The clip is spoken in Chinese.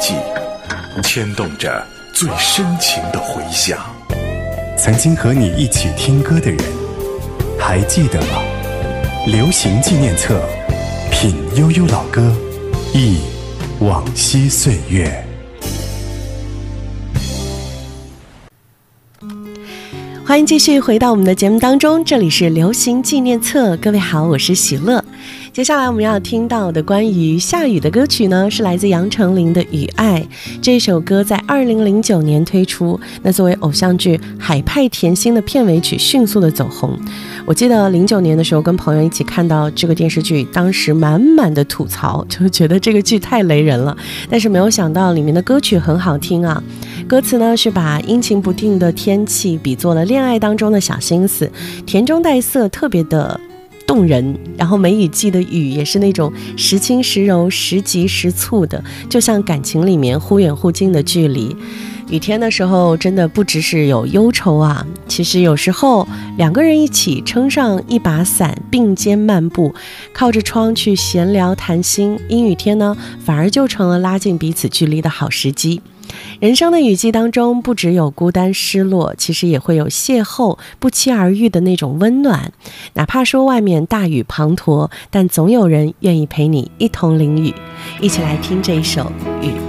记，牵动着最深情的回响。 曾经和你一起听歌的人，还记得吗？流行纪念册，品悠悠老歌，忆往昔岁月。 欢迎继续回到我们的节目当中，这里是流行纪念册。各位好，我是喜乐。接下来我们要听到的关于下雨的歌曲呢，是来自杨丞琳的《雨爱》。这首歌在2009年推出，那作为偶像剧《海派甜心》的片尾曲，迅速的走红。我记得09年的时候跟朋友一起看到这个电视剧，当时满满的吐槽，就觉得这个剧太雷人了，但是没有想到里面的歌曲很好听啊。歌词呢是把阴晴不定的天气比作了恋爱当中的小心思，甜中带涩，特别的动人。然后梅雨季的雨也是那种时轻时柔，时急时促的，就像感情里面忽远忽近的距离。雨天的时候真的不只是有忧愁啊，其实有时候两个人一起撑上一把伞，并肩漫步，靠着窗去闲聊谈心，阴雨天呢反而就成了拉近彼此距离的好时机。人生的雨季当中，不只有孤单失落，其实也会有邂逅，不期而遇的那种温暖。哪怕说外面大雨滂沱，但总有人愿意陪你一同淋雨。一起来听这一首《雨爱》。